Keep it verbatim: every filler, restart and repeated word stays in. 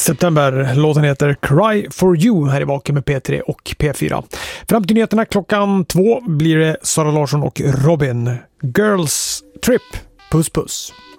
September. Låten heter Cry for You här i Vaken med P tre och P fyra. Fram till nyheterna klockan två blir det Sara Larsson och Robin. Girls Trip. Puss puss.